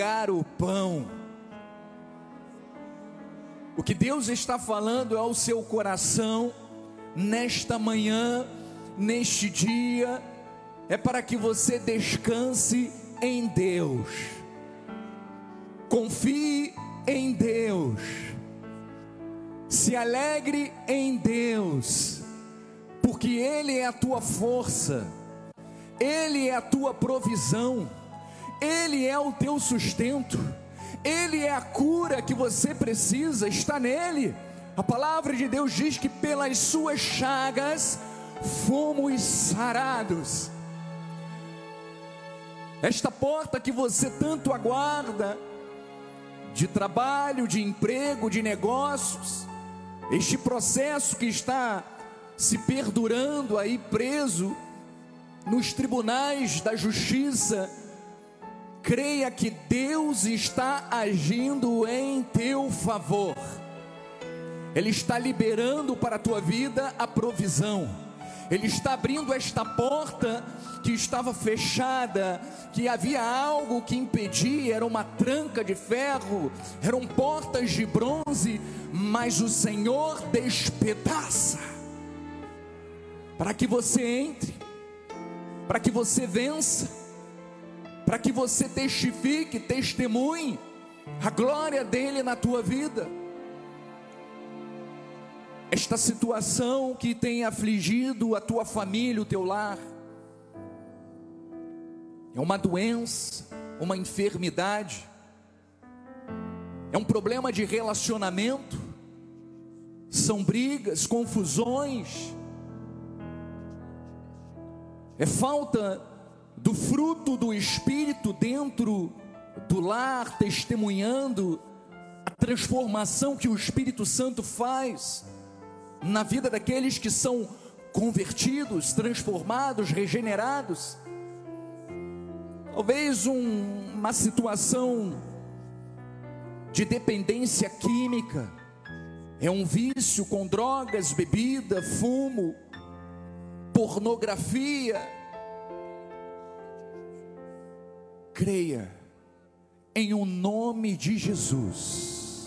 o pão. O que Deus está falando ao seu coração nesta manhã, neste dia, é para que você descanse em Deus, confie em Deus, se alegre em Deus, porque Ele é a tua força, Ele é a tua provisão, Ele é o teu sustento, Ele é a cura que você precisa, está nele. A palavra de Deus diz que pelas suas chagas fomos sarados. Esta porta que você tanto aguarda, de trabalho, de emprego, de negócios, este processo que está se perdurando aí, preso nos tribunais da justiça, creia que Deus está agindo em teu favor. Ele está liberando para a tua vida a provisão. Ele está abrindo esta porta que estava fechada, que havia algo que impedia, era uma tranca de ferro, eram portas de bronze, mas o Senhor despedaça, para que você entre, para que você vença, para que você testifique, testemunhe a glória dele na tua vida. Esta situação que tem afligido a tua família, o teu lar, é uma doença, uma enfermidade, é um problema de relacionamento, são brigas, confusões, é falta do fruto do Espírito dentro do lar, testemunhando a transformação que o Espírito Santo faz na vida daqueles que são convertidos, transformados, regenerados. Talvez uma situação de dependência química, é um vício com drogas, bebida, fumo, pornografia. Creia em o nome de Jesus,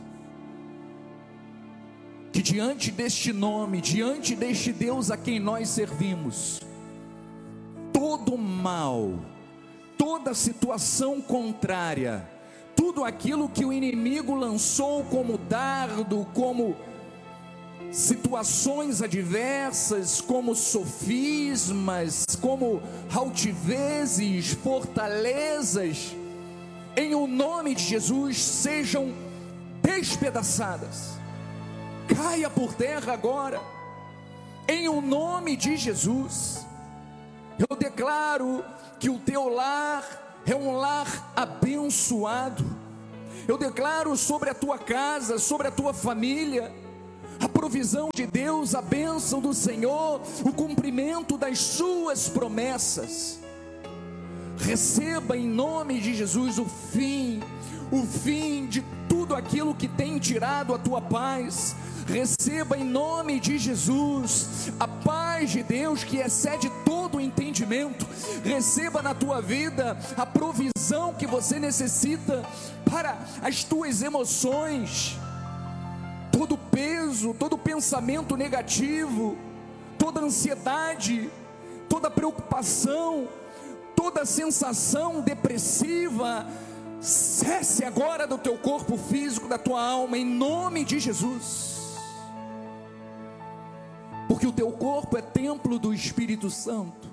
que diante deste nome, diante deste Deus a quem nós servimos, todo mal, toda situação contrária, tudo aquilo que o inimigo lançou como dardo, como situações adversas, como sofismas, como altivezes, fortalezas, em o nome de Jesus, sejam despedaçadas, caia por terra agora, em o nome de Jesus. Eu declaro que o teu lar é um lar abençoado. Eu declaro sobre a tua casa, sobre a tua família, a provisão de Deus, a bênção do Senhor, o cumprimento das suas promessas. Receba em nome de Jesus o fim de tudo aquilo que tem tirado a tua paz. Receba em nome de Jesus a paz de Deus que excede todo o entendimento. Receba na tua vida a provisão que você necessita para as tuas emoções. Todo peso, todo pensamento negativo, toda ansiedade, toda preocupação, toda sensação depressiva, cesse agora do teu corpo físico, da tua alma, em nome de Jesus. Porque o teu corpo é templo do Espírito Santo.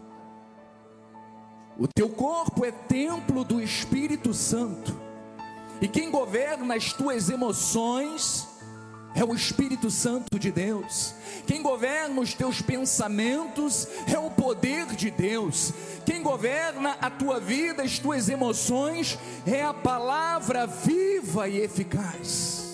O teu corpo é templo do Espírito Santo. E quem governa as tuas emoções é o Espírito Santo de Deus. Quem governa os teus pensamentos é o poder de Deus. Quem governa a tua vida, as tuas emoções, é a palavra viva e eficaz.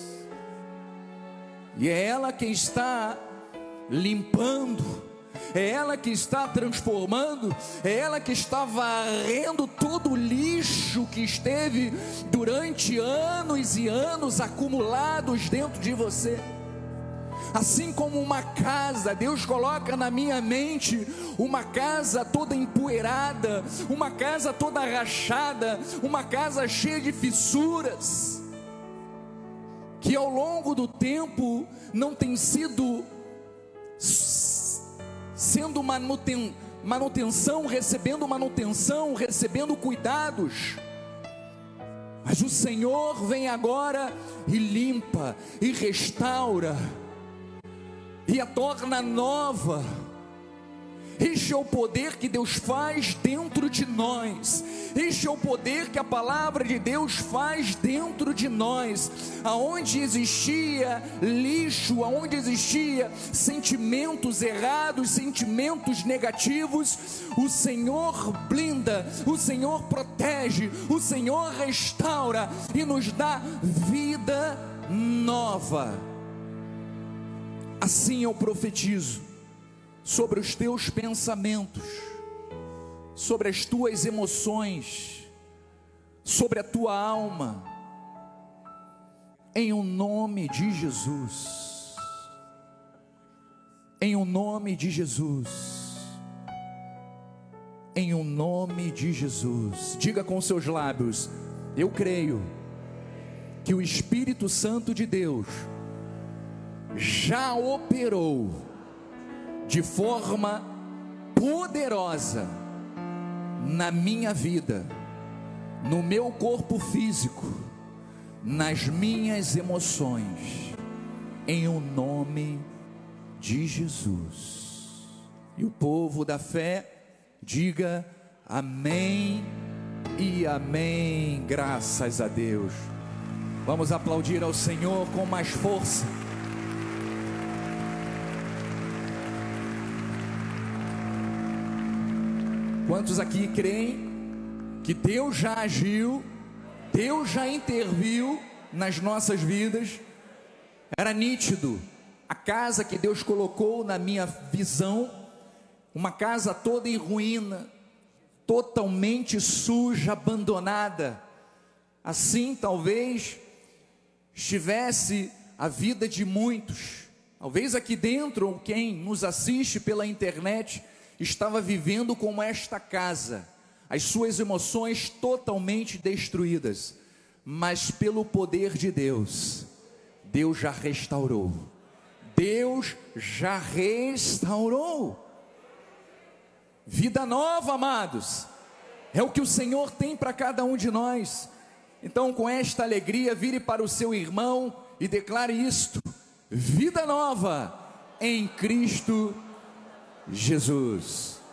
E é ela quem está limpando, é ela que está transformando, é ela que está varrendo todo o lixo que esteve durante anos e anos acumulados dentro de você. Assim como uma casa, Deus coloca na minha mente uma casa toda empoeirada, uma casa toda rachada, uma casa cheia de fissuras, que ao longo do tempo não tem sendo manutenção, recebendo cuidados. Mas o Senhor vem agora e limpa, e restaura, e a torna nova. Este é o poder que Deus faz dentro de nós. Este é o poder que a palavra de Deus faz dentro de nós. Aonde existia lixo, aonde existia sentimentos errados, sentimentos negativos, o Senhor blinda, o Senhor protege, o Senhor restaura e nos dá vida nova. Assim eu profetizo sobre os teus pensamentos, sobre as tuas emoções, sobre a tua alma, em o nome de Jesus, em o nome de Jesus, em o nome de Jesus. Diga com seus lábios: eu creio que o Espírito Santo de Deus já operou de forma poderosa na minha vida, no meu corpo físico, nas minhas emoções, em o nome de Jesus. E o povo da fé diga amém e amém. Graças a Deus. Vamos aplaudir ao Senhor com mais força. Quantos aqui creem que Deus já agiu, Deus já interviu nas nossas vidas? Era nítido, a casa que Deus colocou na minha visão, uma casa toda em ruína, totalmente suja, abandonada. Assim talvez estivesse a vida de muitos. Talvez aqui dentro, ou quem nos assiste pela internet, estava vivendo como esta casa, as suas emoções totalmente destruídas, mas pelo poder de Deus, Deus já restaurou. Deus já restaurou. Vida nova, amados, é o que o Senhor tem para cada um de nós. Então, com esta alegria, vire para o seu irmão e declare isto: vida nova em Cristo Jesus.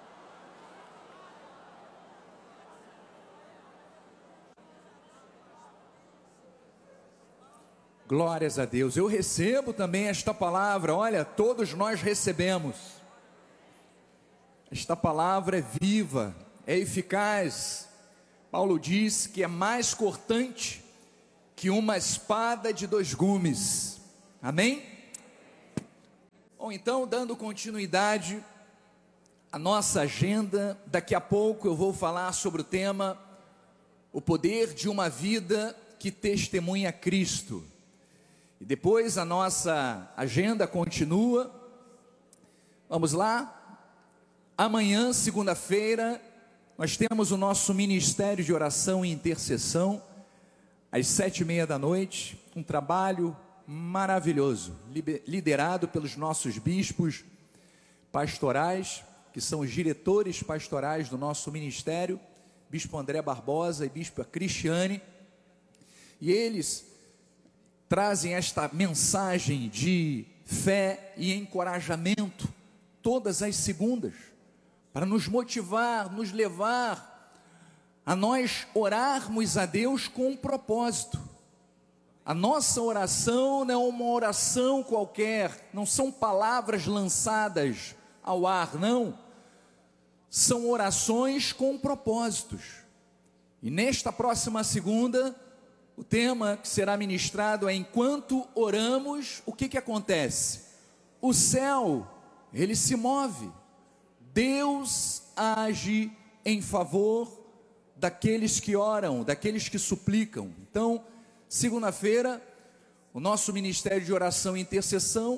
Glórias a Deus. Eu recebo também esta palavra. Olha, todos nós recebemos. Esta palavra é viva, é eficaz. Paulo diz que é mais cortante que uma espada de dois gumes. Amém? Bom, então, dando continuidade à nossa agenda, daqui a pouco eu vou falar sobre o tema: o poder de uma vida que testemunha Cristo. E depois a nossa agenda continua. Vamos lá. Amanhã, segunda-feira, nós temos o nosso ministério de oração e intercessão, às 7:30 da noite, um trabalho maravilhoso, liderado pelos nossos bispos pastorais, que são os diretores pastorais do nosso ministério, Bispo André Barbosa e Bispo Cristiane, e eles trazem esta mensagem de fé e encorajamento todas as segundas, para nos motivar, nos levar a nós orarmos a Deus com um propósito. A nossa oração não é uma oração qualquer, não são palavras lançadas ao ar, não. São orações com propósitos. E nesta próxima segunda, o tema que será ministrado é: enquanto oramos, o que acontece? O céu, ele se move. Deus age em favor daqueles que oram, daqueles que suplicam. Então, segunda-feira, o nosso ministério de oração e intercessão,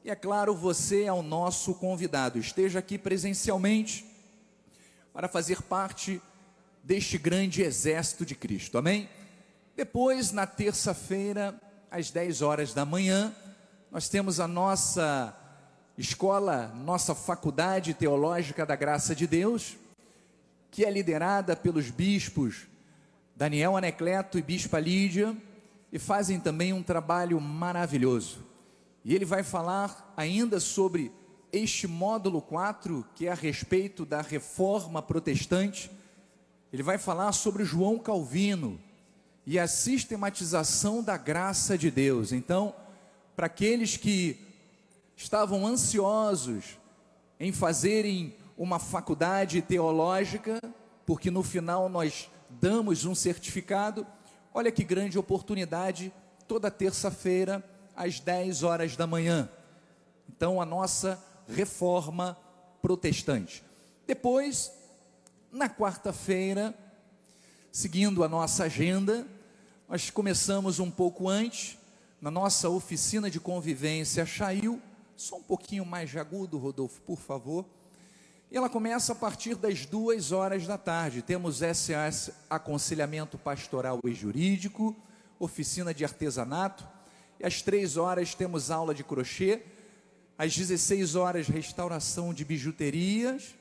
E é claro, você é o nosso convidado. Esteja aqui presencialmente para fazer parte deste grande exército de Cristo, amém? Depois, na terça-feira, às 10 horas da manhã, nós temos a nossa escola, nossa faculdade teológica da graça de Deus, que é liderada pelos bispos Daniel Anacleto e Bispa Lídia, e fazem também um trabalho maravilhoso. E ele vai falar ainda sobre este módulo 4, que é a respeito da reforma protestante. Ele vai falar sobre João Calvino e a sistematização da graça de Deus. Então, para aqueles que estavam ansiosos em fazerem uma faculdade teológica, porque no final nós damos um certificado, olha que grande oportunidade, toda terça-feira, às 10 horas da manhã. Então, a nossa reforma protestante. Depois, na quarta-feira, seguindo a nossa agenda, nós começamos um pouco antes, na nossa oficina de convivência Chail, só um pouquinho mais agudo, Rodolfo, por favor. E ela começa a partir das 2 horas da tarde. Temos SAS, aconselhamento pastoral e jurídico, oficina de artesanato, e às 3 horas temos aula de crochê, às 16 horas restauração de bijuterias,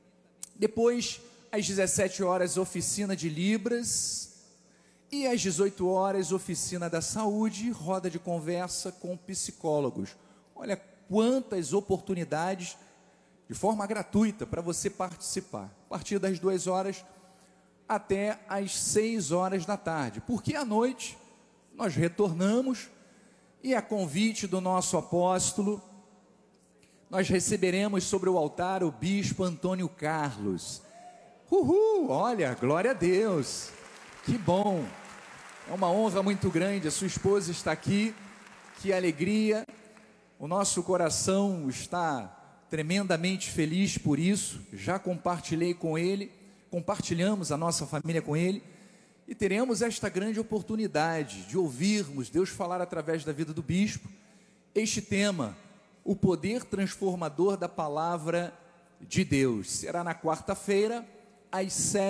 depois às 17 horas oficina de libras, e às 18 horas oficina da saúde, roda de conversa com psicólogos. Olha quantas oportunidades de forma gratuita para você participar, a partir das 2 horas até às 6 horas da tarde, porque à noite nós retornamos e a convite do nosso apóstolo, nós receberemos sobre o altar o bispo Antônio Carlos. Olha, glória a Deus, que bom, é uma honra muito grande, a sua esposa está aqui, que alegria, o nosso coração está tremendamente feliz por isso, já compartilhei com ele, compartilhamos a nossa família com ele, e teremos esta grande oportunidade de ouvirmos Deus falar através da vida do bispo, este tema, o poder transformador da palavra de Deus. Será na quarta-feira, às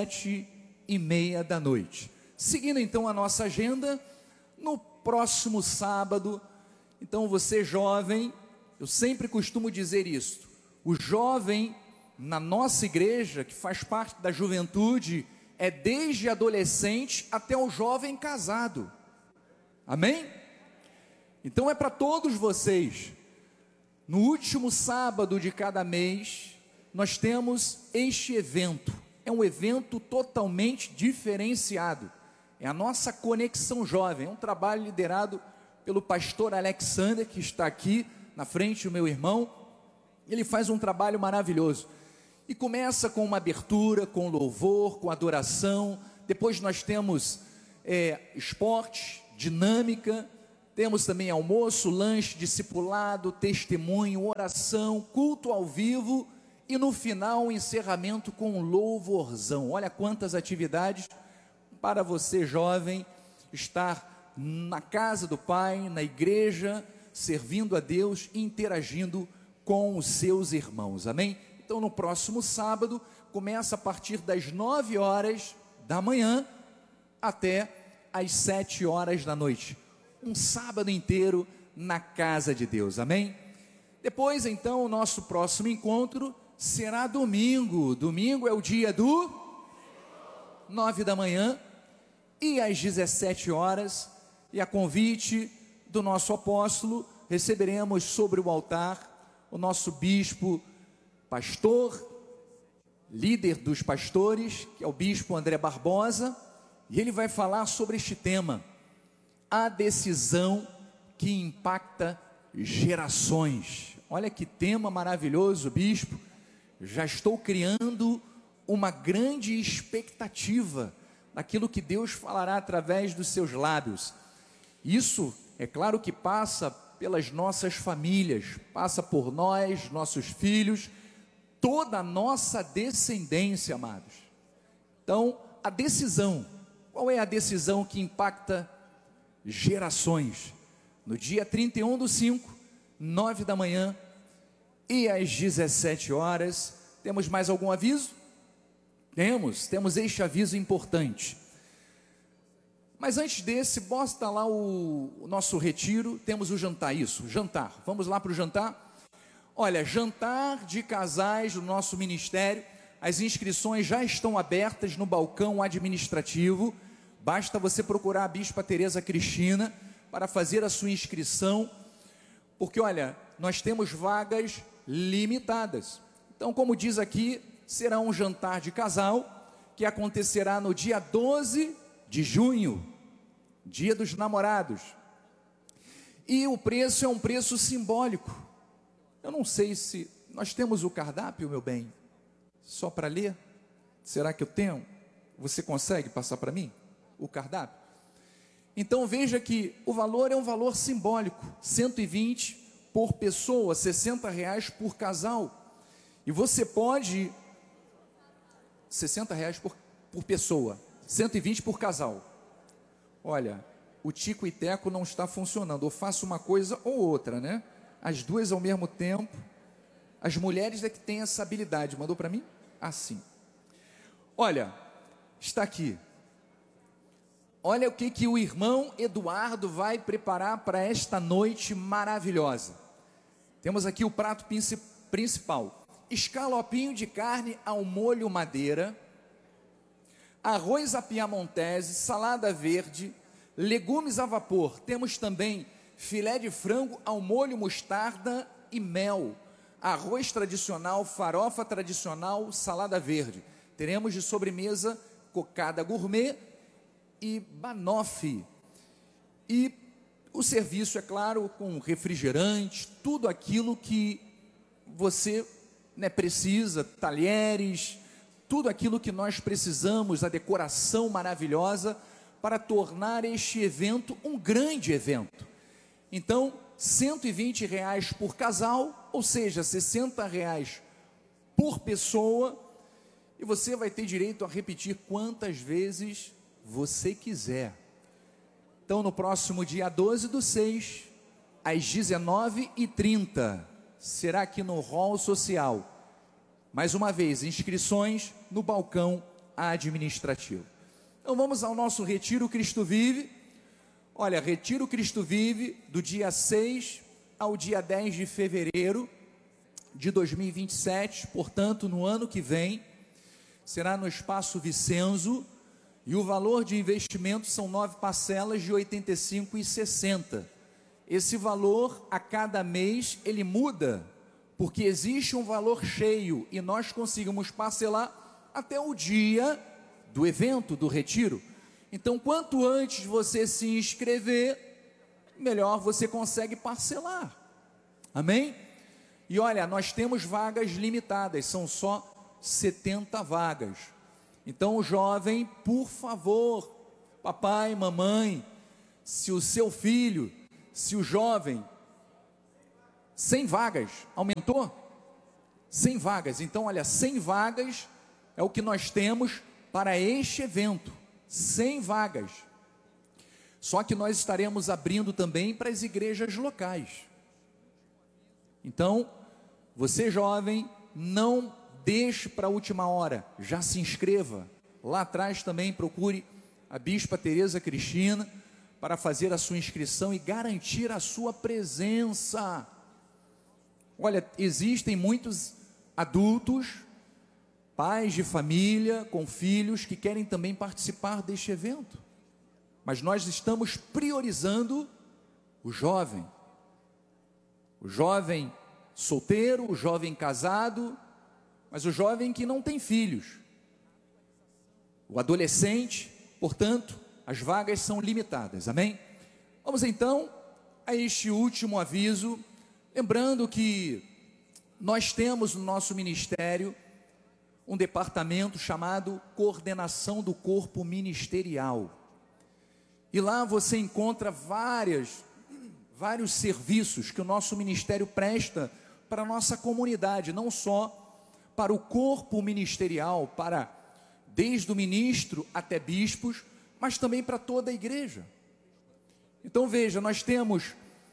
7:30 da noite. Seguindo então a nossa agenda, no próximo sábado, então você jovem, eu sempre costumo dizer isso, o jovem na nossa igreja, que faz parte da juventude, é desde adolescente até o jovem casado, amém? Então é para todos vocês. No último sábado de cada mês, nós temos este evento, é um evento totalmente diferenciado, é a nossa Conexão Jovem, é um trabalho liderado pelo pastor Alexander, que está aqui na frente, o meu irmão, ele faz um trabalho maravilhoso, e começa com uma abertura, com louvor, com adoração, depois nós temos esporte, dinâmica, temos também almoço, lanche, discipulado, testemunho, oração, culto ao vivo, e no final o encerramento com um louvorzão. Olha quantas atividades para você jovem, estar na casa do Pai, na igreja, servindo a Deus, interagindo com os seus irmãos, amém? Então no próximo sábado, começa a partir das 9 horas da manhã, até às 7 horas da noite, um sábado inteiro na casa de Deus, amém? Depois então o nosso próximo encontro será domingo, domingo é o dia do 9 da manhã, e às 17 horas, e a convite do nosso apóstolo, receberemos sobre o altar o nosso bispo, pastor, líder dos pastores, que é o bispo André Barbosa, e ele vai falar sobre este tema, a decisão que impacta gerações. Olha que tema maravilhoso, bispo, já estou criando uma grande expectativa daquilo que Deus falará através dos seus lábios. Isso, é claro que passa pelas nossas famílias, passa por nós, nossos filhos, toda a nossa descendência, amados. Então, a decisão, qual é a decisão que impacta gerações? No dia 31/5, 9 da manhã e às 17 horas. Temos mais algum aviso? Temos este aviso importante. Mas antes desse, bota lá o nosso retiro. Temos o jantar, jantar. Vamos lá para o jantar? Olha, jantar de casais do nosso ministério. As inscrições já estão abertas no balcão administrativo. Basta você procurar a Bispa Tereza Cristina para fazer a sua inscrição, porque olha, nós temos vagas limitadas. Então, como diz aqui, será um jantar de casal que acontecerá no dia 12 de junho, dia dos namorados. E o preço é um preço simbólico. Eu não sei se nós temos o cardápio, meu bem, só para ler. Será que eu tenho? Você consegue passar para mim o cardápio? Então veja que o valor é um valor simbólico, 120 por pessoa, R$60 por casal. E você pode, R$60 por pessoa, 120 por casal. Olha, o Tico e Teco não está funcionando, ou faço uma coisa ou outra, né? As duas ao mesmo tempo. As mulheres é que têm essa habilidade. Mandou para mim? Assim. Olha, está aqui. Olha o que o irmão Eduardo vai preparar para esta noite maravilhosa. Temos aqui o prato principal: escalopinho de carne ao molho madeira, arroz à piamontese, salada verde, legumes a vapor. Temos também filé de frango ao molho mostarda e mel, arroz tradicional, farofa tradicional, salada verde. Teremos de sobremesa cocada gourmet e banoffee. E o serviço, é claro, com refrigerante, tudo aquilo que você precisa, talheres, tudo aquilo que nós precisamos, a decoração maravilhosa para tornar este evento um grande evento. Então, R$120 por casal, ou seja, R$60 por pessoa, e você vai ter direito a repetir quantas vezes você quiser. Então, no próximo dia 12/6, às 19h30, será aqui no hall social. Mais uma vez, inscrições no balcão administrativo. Então vamos ao nosso Retiro Cristo Vive. Olha, Retiro Cristo Vive do dia 6 ao dia 10 de fevereiro de 2027, portanto, no ano que vem, será no Espaço Vicenzo, e o valor de investimento são 9 parcelas de R$ 85,60. Esse valor, a cada mês, ele muda, porque existe um valor cheio, e nós conseguimos parcelar até o dia do evento, do retiro. Então, quanto antes você se inscrever, melhor você consegue parcelar. Amém? E olha, nós temos vagas limitadas, são só 70 vagas. Então, o jovem, por favor, papai, mamãe, se o seu filho, se o jovem, 100 vagas, aumentou? 100 vagas, então olha, 100 vagas é o que nós temos para este evento, 100 vagas. Só que nós estaremos abrindo também para as igrejas locais. Então, você jovem, não deixe para a última hora, já se inscreva. Lá atrás também procure a Bispa Tereza Cristina para fazer a sua inscrição e garantir a sua presença. Olha, existem muitos adultos, pais de família com filhos que querem também participar deste evento, mas nós estamos priorizando o jovem solteiro, o jovem casado, mas o jovem que não tem filhos, o adolescente. Portanto, as vagas são limitadas, amém? Vamos então a este último aviso, lembrando que nós temos no nosso ministério um departamento chamado Coordenação do Corpo Ministerial, e lá você encontra vários serviços que o nosso ministério presta para a nossa comunidade, não só para o corpo ministerial, desde o ministro até bispos, mas também para toda a igreja. Então veja, nós temos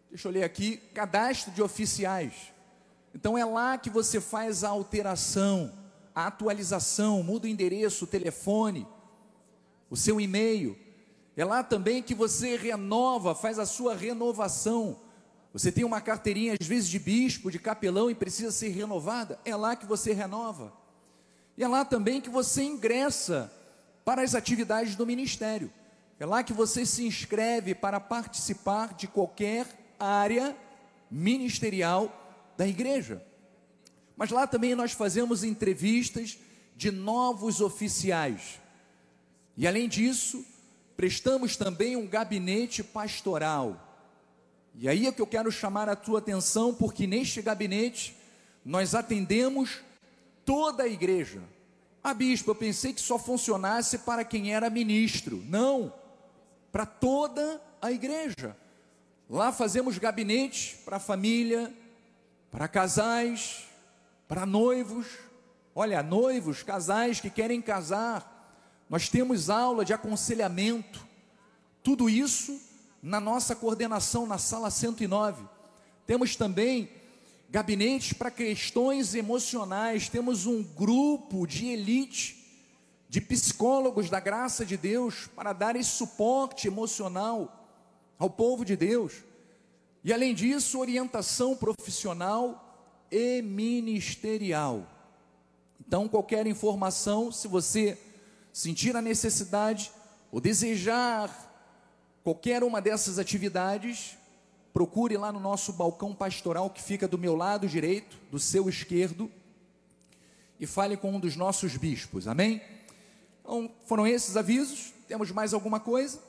deixa eu ler aqui, cadastro de oficiais. Então é lá que você faz a alteração, a atualização, muda o endereço, o telefone, o seu e-mail. É lá também que você renova, faz a sua renovação. Você tem uma carteirinha, às vezes, de bispo, de capelão, e precisa ser renovada. É lá que você renova. E é lá também que você ingressa para as atividades do ministério. É lá que você se inscreve para participar de qualquer área ministerial da igreja. Mas lá também nós fazemos entrevistas de novos oficiais. E além disso, prestamos também um gabinete pastoral. E aí é que eu quero chamar a tua atenção, porque neste gabinete nós atendemos toda a igreja. Ah, bispo, eu pensei que só funcionasse para quem era ministro. Não, para toda a igreja. Lá fazemos gabinete para família, para casais, para noivos. Olha, noivos, casais que querem casar. Nós temos aula de aconselhamento. Tudo isso na nossa coordenação na sala 109. Temos também gabinetes para questões emocionais. Temos um grupo de elite de psicólogos da graça de Deus para dar esse suporte emocional ao povo de Deus. E além disso, orientação profissional e ministerial. Então, qualquer informação, se você sentir a necessidade ou desejar qualquer uma dessas atividades, procure lá no nosso balcão pastoral, que fica do meu lado direito, do seu esquerdo, e fale com um dos nossos bispos, amém? Então, foram esses avisos. Temos mais alguma coisa?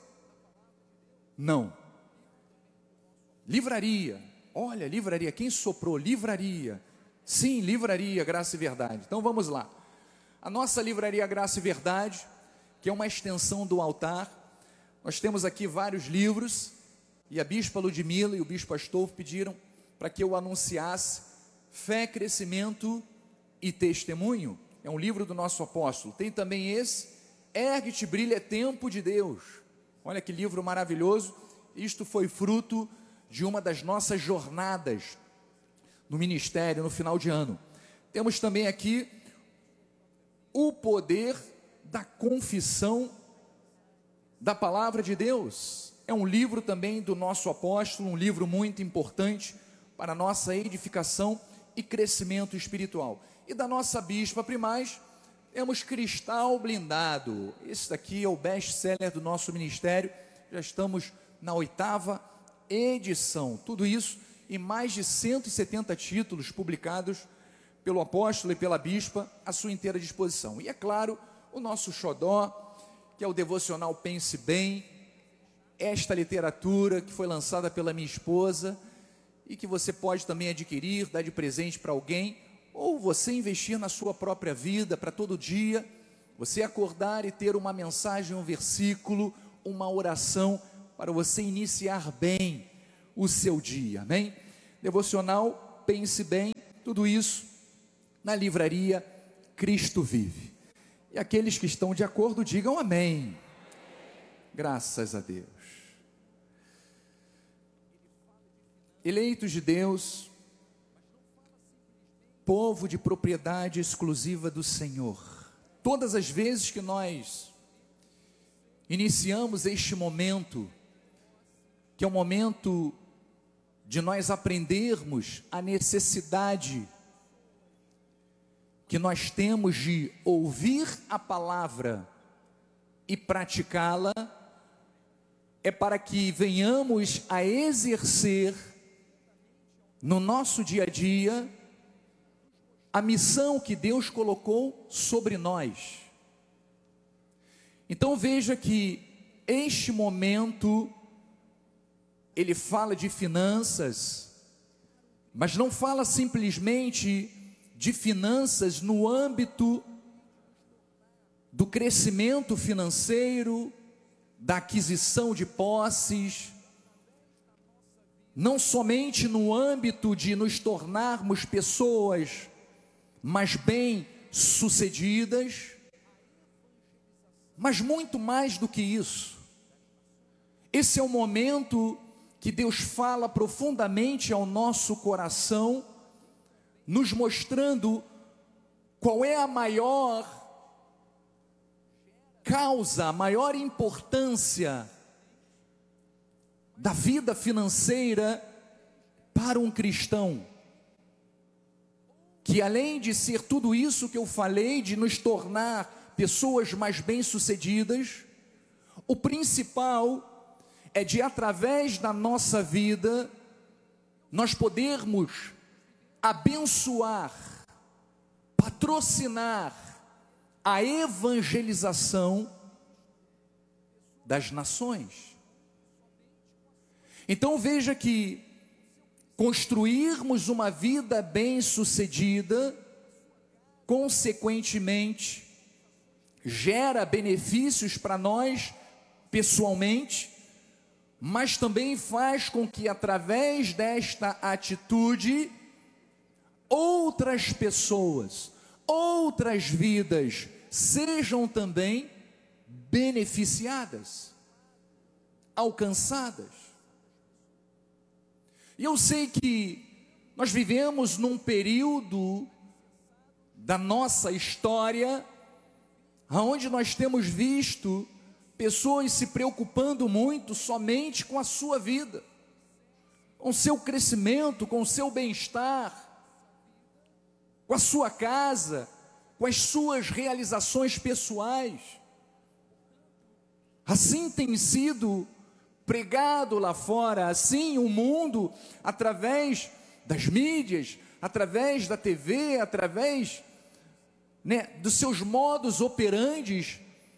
Não. Livraria, olha, livraria, quem soprou? Livraria, sim, livraria Graça e Verdade. Então vamos lá, a nossa livraria Graça e Verdade, que é uma extensão do altar. Nós temos aqui vários livros, e a bispa Ludmila e o bispo Astolfo pediram para que eu anunciasse Fé, Crescimento e Testemunho. É um livro do nosso apóstolo. Tem também esse, Ergue-te, Brilha, é Tempo de Deus. Olha que livro maravilhoso. Isto foi fruto de uma das nossas jornadas no ministério, no final de ano. Temos também aqui O Poder da Confissão da Palavra de Deus. É um livro também do nosso apóstolo, um livro muito importante para a nossa edificação e crescimento espiritual. E da nossa bispa Primaz, temos Cristal Blindado. Esse daqui é o best-seller do nosso ministério. Já estamos na 8ª edição. Tudo isso em mais de 170 títulos publicados pelo apóstolo e pela bispa à sua inteira disposição. E é claro, o nosso xodó, que é o devocional Pense Bem, esta literatura que foi lançada pela minha esposa e que você pode também adquirir, dar de presente para alguém, ou você investir na sua própria vida, para todo dia você acordar e ter uma mensagem, um versículo, uma oração para você iniciar bem o seu dia, amém? Devocional Pense Bem, tudo isso na livraria Cristo Vive. E aqueles que estão de acordo, digam amém. Graças a Deus. Eleitos de Deus, povo de propriedade exclusiva do Senhor. Todas as vezes que nós iniciamos este momento, que é um momento de nós aprendermos a necessidade que nós temos de ouvir a palavra e praticá-la, é para que venhamos a exercer no nosso dia a dia a missão que Deus colocou sobre nós. Então veja que este momento ele fala de finanças, mas não fala simplesmente de finanças no âmbito do crescimento financeiro, da aquisição de posses, não somente no âmbito de nos tornarmos pessoas mais bem-sucedidas, mas muito mais do que isso. Esse é o momento que Deus fala profundamente ao nosso coração, nos mostrando qual é a maior causa, a maior importância da vida financeira para um cristão, que além de ser tudo isso que eu falei, de nos tornar pessoas mais bem-sucedidas, o principal é de, através da nossa vida, nós podermos abençoar, patrocinar a evangelização das nações. Então veja que construirmos uma vida bem-sucedida, consequentemente, gera benefícios para nós pessoalmente, mas também faz com que, através desta atitude, outras pessoas, outras vidas sejam também beneficiadas, alcançadas. E eu sei que nós vivemos num período da nossa história onde nós temos visto pessoas se preocupando muito somente com a sua vida, com o seu crescimento, com o seu bem-estar, com a sua casa, com as suas realizações pessoais. Assim tem sido pregado lá fora, assim o mundo, através das mídias, através da TV, através, dos seus modus operandi,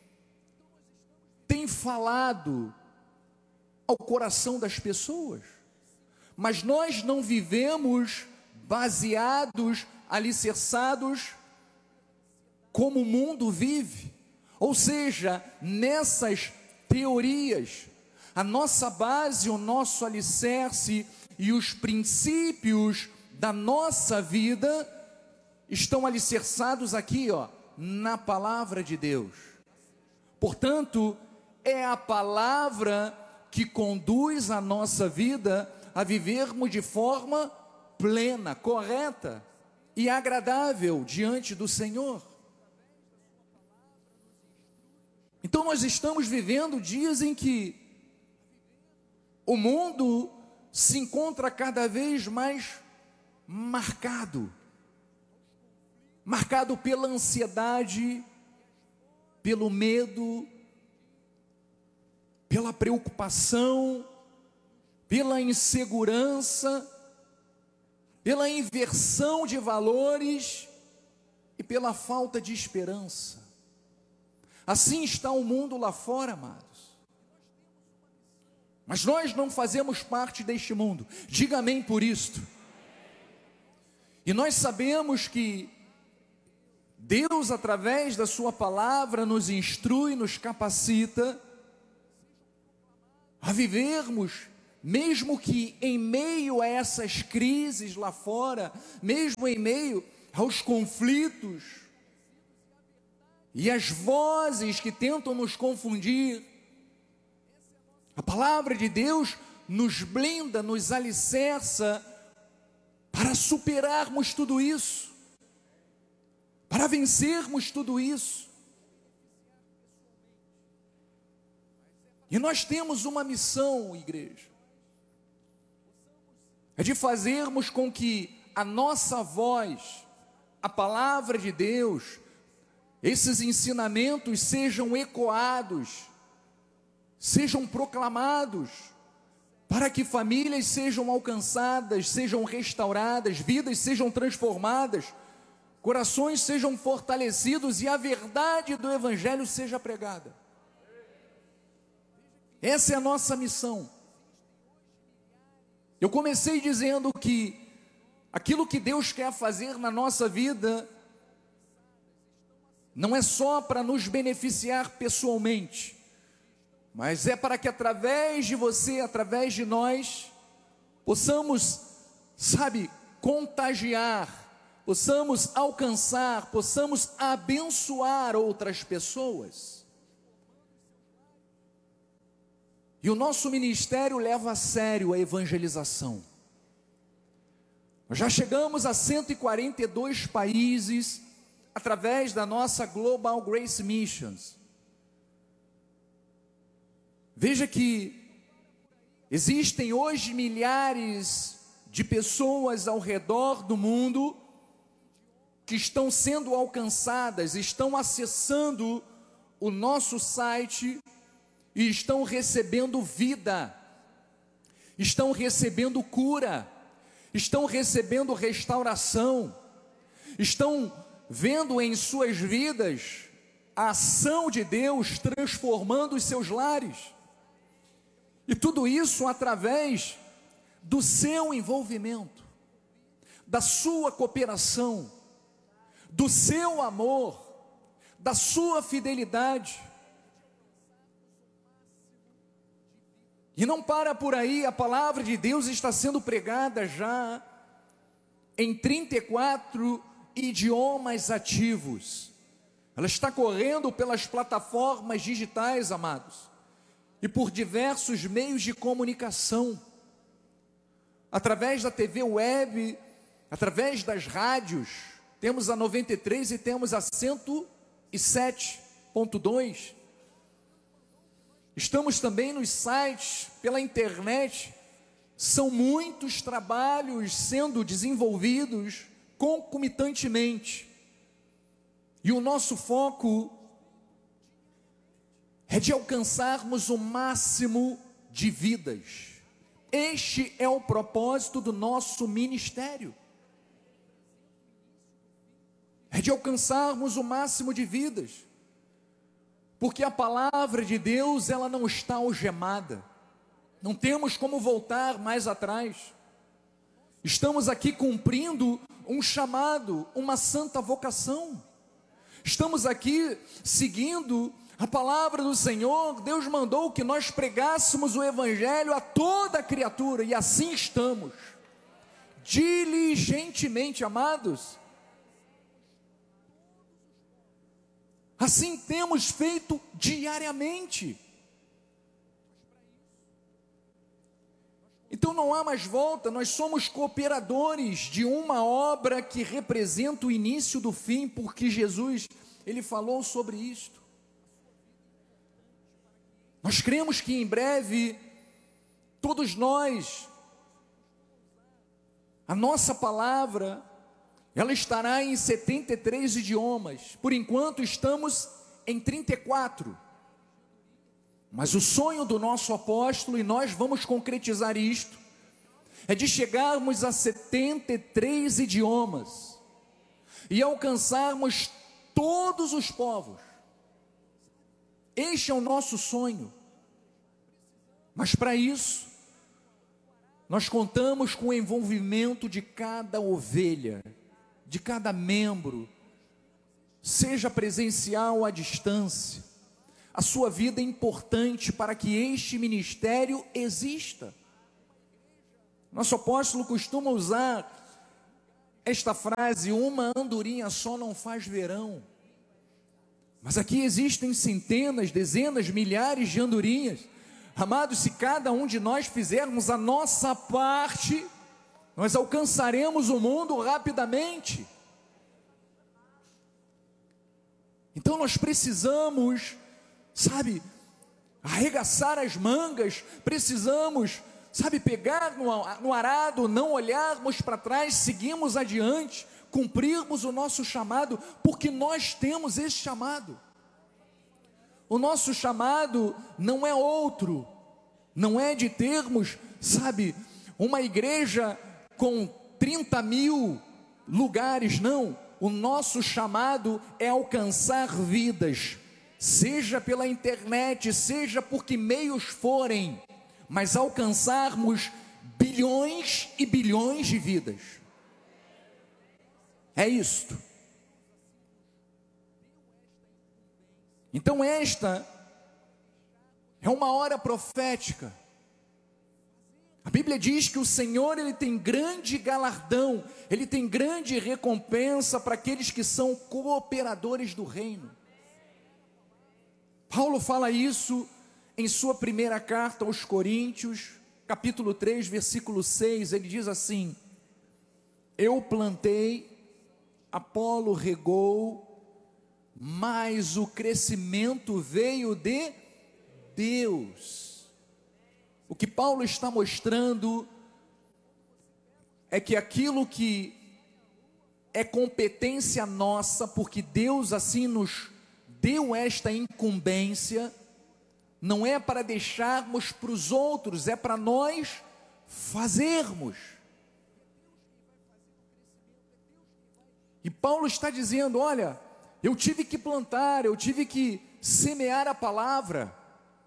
tem falado ao coração das pessoas. Mas nós não vivemos baseados, alicerçados como o mundo vive, ou seja, nessas teorias. A nossa base, o nosso alicerce e os princípios da nossa vida estão alicerçados aqui, na palavra de Deus. Portanto, é a palavra que conduz a nossa vida a vivermos de forma plena, correta e agradável diante do Senhor. Então nós estamos vivendo dias em que o mundo se encontra cada vez mais marcado pela ansiedade, pelo medo, pela preocupação, pela insegurança, pela inversão de valores e pela falta de esperança. Assim está o mundo lá fora, amados. Mas nós não fazemos parte deste mundo. Diga amém por isto. E nós sabemos que Deus, através da sua palavra, nos instrui, nos capacita a vivermos, mesmo que em meio a essas crises lá fora, mesmo em meio aos conflitos e as vozes que tentam nos confundir, a palavra de Deus nos blinda, nos alicerça para superarmos tudo isso, para vencermos tudo isso. E nós temos uma missão, igreja, é de fazermos com que a nossa voz, a palavra de Deus, esses ensinamentos sejam ecoados, sejam proclamados, para que famílias sejam alcançadas, sejam restauradas, vidas sejam transformadas, corações sejam fortalecidos e a verdade do Evangelho seja pregada. Essa é a nossa missão. Eu comecei dizendo que aquilo que Deus quer fazer na nossa vida não é só para nos beneficiar pessoalmente, mas é para que através de você, através de nós, possamos, contagiar, possamos alcançar, possamos abençoar outras pessoas. E o nosso ministério leva a sério a evangelização. Nós já chegamos a 142 países através da nossa Global Grace Missions. Veja que existem hoje milhares de pessoas ao redor do mundo que estão sendo alcançadas, estão acessando o nosso site e estão recebendo vida, estão recebendo cura, estão recebendo restauração, estão vendo em suas vidas a ação de Deus transformando os seus lares. E tudo isso através do seu envolvimento, da sua cooperação, do seu amor, da sua fidelidade. E não para por aí, a palavra de Deus está sendo pregada já em 34 idiomas ativos. Ela está correndo pelas plataformas digitais, amados, e por diversos meios de comunicação, através da TV web, através das rádios. Temos a 93 e temos a 107.2. Estamos também nos sites, pela internet. São muitos trabalhos sendo desenvolvidos concomitantemente. E o nosso foco é de alcançarmos o máximo de vidas. Este é o propósito do nosso ministério. É de alcançarmos o máximo de vidas. Porque a palavra de Deus, ela não está algemada. Não temos como voltar mais atrás. Estamos aqui cumprindo um chamado, uma santa vocação. Estamos aqui seguindo a palavra do Senhor. Deus mandou que nós pregássemos o evangelho a toda criatura, e assim estamos, diligentemente, amados. Assim temos feito diariamente. Então não há mais volta, nós somos cooperadores de uma obra que representa o início do fim, porque Jesus, Ele falou sobre isto. Nós cremos que em breve, todos nós, a nossa palavra, ela estará em 73 idiomas. Por enquanto estamos em 34. Mas o sonho do nosso apóstolo, e nós vamos concretizar isto, é de chegarmos a 73 idiomas e alcançarmos todos os povos. Este é o nosso sonho. Mas para isso, nós contamos com o envolvimento de cada ovelha, de cada membro, seja presencial ou à distância. A sua vida é importante para que este ministério exista. Nosso apóstolo costuma usar esta frase: uma andorinha só não faz verão. Mas aqui existem centenas, dezenas, milhares de andorinhas. Amados, se cada um de nós fizermos a nossa parte, nós alcançaremos o mundo rapidamente. Então nós precisamos, arregaçar as mangas, precisamos, pegar no arado, não olharmos para trás, seguirmos adiante, cumprirmos o nosso chamado, porque nós temos esse chamado. O nosso chamado não é outro, não é de termos, uma igreja com 30 mil lugares, não. O nosso chamado é alcançar vidas, seja pela internet, seja por que meios forem, mas alcançarmos bilhões e bilhões de vidas. É isto. Então esta é uma hora profética. A Bíblia diz que o Senhor, Ele tem grande galardão, Ele tem grande recompensa para aqueles que são cooperadores do reino. Paulo fala isso em sua primeira carta aos Coríntios, capítulo 3, versículo 6, ele diz assim: eu plantei, Apolo regou, mas o crescimento veio de Deus. O que Paulo está mostrando é que aquilo que é competência nossa, porque Deus assim nos deu esta incumbência, não é para deixarmos para os outros, é para nós fazermos. E Paulo está dizendo: olha, eu tive que plantar, eu tive que semear a palavra,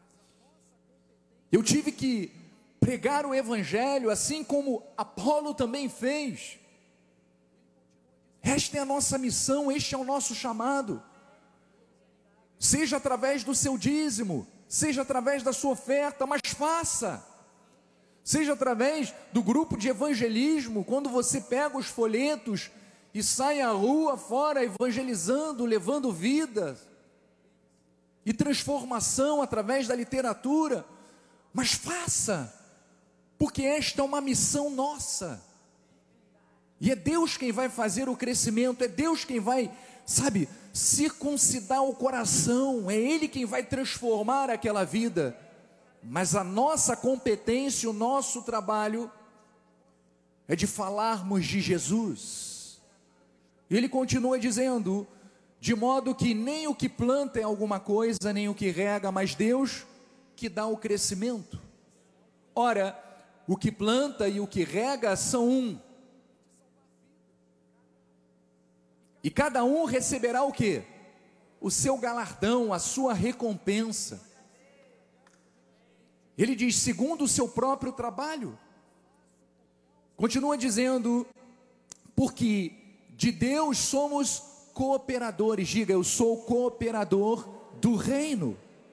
eu tive que pregar o evangelho, assim como Apolo também fez. Esta é a nossa missão, este é o nosso chamado. Seja através do seu dízimo, seja através da sua oferta, mas faça. Seja através do grupo de evangelismo, quando você pega os folhetos e sai à rua fora evangelizando, levando vida e transformação através da literatura, mas faça, porque esta é uma missão nossa, e é Deus quem vai fazer o crescimento, é Deus quem vai, circuncidar o coração, é Ele quem vai transformar aquela vida, mas a nossa competência, o nosso trabalho é de falarmos de Jesus. E ele continua dizendo: de modo que nem o que planta é alguma coisa, nem o que rega, mas Deus que dá o crescimento. Ora, o que planta e o que rega são um, e cada um receberá o quê? O seu galardão, a sua recompensa. Ele diz: segundo o seu próprio trabalho. Continua dizendo: porque de Deus somos cooperadores. Diga: eu sou cooperador do reino.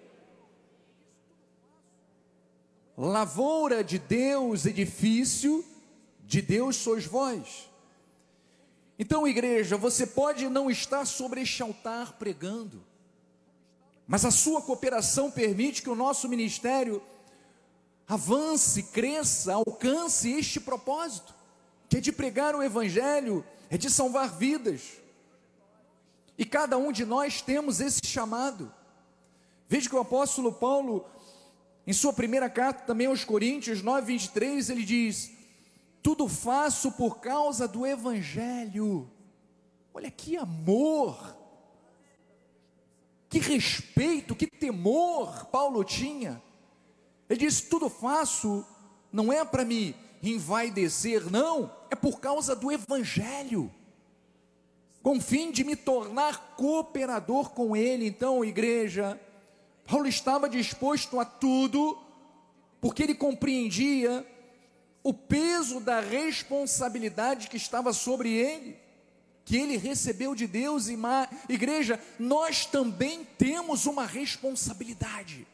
Lavoura de Deus, edifício de Deus sois vós. Então, igreja, você pode não estar sobre este altar pregando, mas a sua cooperação permite que o nosso ministério avance, cresça, alcance este propósito, que é de pregar o evangelho, é de salvar vidas. E cada um de nós temos esse chamado. Veja que o apóstolo Paulo, em sua primeira carta também aos Coríntios 9:23, ele diz: tudo faço por causa do evangelho. Olha que amor, que respeito, que temor Paulo tinha. Ele diz: tudo faço, não é para me envaidecer, não, é por causa do evangelho, com o fim de me tornar cooperador com ele. Então, igreja, Paulo estava disposto a tudo, porque ele compreendia o peso da responsabilidade que estava sobre ele, que ele recebeu de Deus. E igreja, nós também temos uma responsabilidade.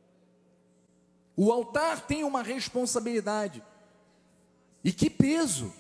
O altar tem uma responsabilidade. E que peso!